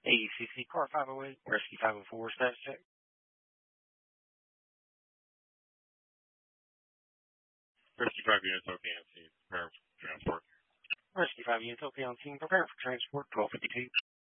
AECC Car 508, Rescue 504, status check. Rescue 5 units okay on scene, prepare for transport. Rescue 5 units okay on scene, prepare for transport, 1252.